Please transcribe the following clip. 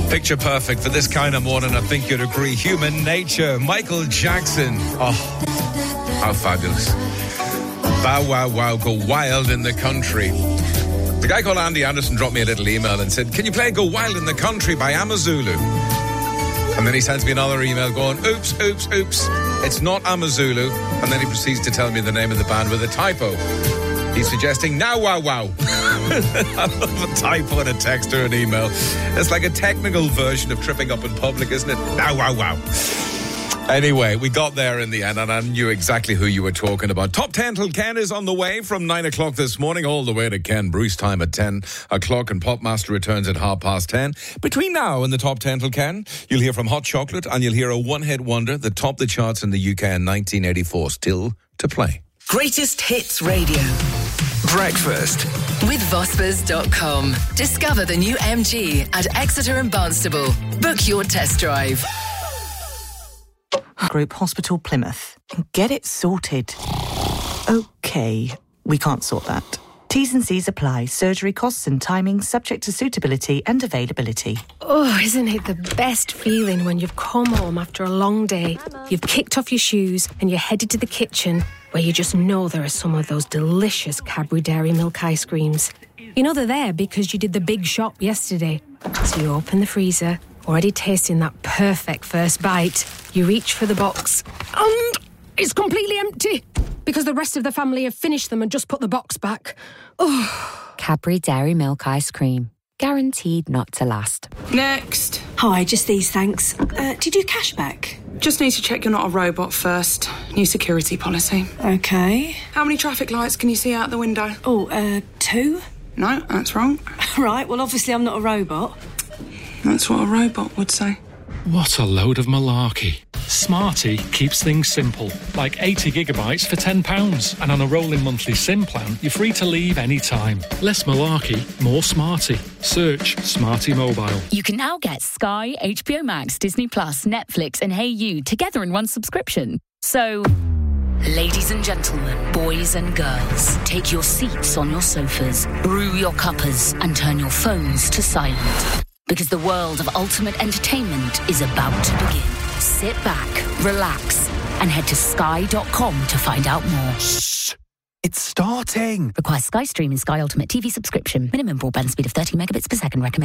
Picture perfect for this kind of morning, I think you'd agree. Human Nature, Michael Jackson. Oh, how fabulous. Bow wow wow, go wild in the country. The guy called Andy Anderson dropped me a little email and said, can you play Go Wild in the Country by Amazulu? And then he sends me another email going, oops. It's not Amazulu. And then he proceeds to tell me the name of the band with a typo. He's suggesting Now Wow Wow. I love a typo in a text or an email. It's like a technical version of tripping up in public, isn't it? Now Wow Wow. Anyway, we got there in the end, and I knew exactly who you were talking about. Top 10 till Ken is on the way from 9 o'clock this morning, all the way to Ken Bruce time at 10 o'clock, and Popmaster returns at 10:30. Between now and the Top 10 till Ken, you'll hear from Hot Chocolate, and you'll hear a one-hit wonder that topped the charts in the UK in 1984, still to play. Greatest Hits Radio. Breakfast With Vospers.com. Discover the new MG at Exeter and Barnstable. Book your test drive. Group Hospital Plymouth. Get it sorted. OK, we can't sort that. T's and C's apply. Surgery costs and timing subject to suitability and availability. Oh, isn't it the best feeling when you've come home after a long day, you've kicked off your shoes and you're headed to the kitchen where you just know there are some of those delicious Cadbury Dairy Milk ice creams. You know they're there because you did the big shop yesterday. So you open the freezer, already tasting that perfect first bite. You reach for the box and it's completely empty because the rest of the family have finished them and just put the box back. Oh. Cadbury Dairy Milk Ice Cream. Guaranteed not to last. Next. Hi, just these, thanks. Do you do cashback? Just need to check you're not a robot first. New security policy. Okay. How many traffic lights can you see out the window? 2? No, that's wrong. Right, well, obviously I'm not a robot. That's what a robot would say. What a load of malarkey. Smarty keeps things simple, like 80 gigabytes for £10. And on a rolling monthly SIM plan, you're free to leave any time. Less malarkey, more Smarty. Search Smarty Mobile. You can now get Sky, HBO Max, Disney Plus, Netflix and Hey You together in one subscription. So, ladies and gentlemen, boys and girls, take your seats on your sofas, brew your cuppers and turn your phones to silent. Because the world of ultimate entertainment is about to begin. Sit back, relax, and head to sky.com to find out more. Shh! It's starting! Requires Sky Stream and Sky Ultimate TV subscription. Minimum broadband speed of 30 megabits per second recommended.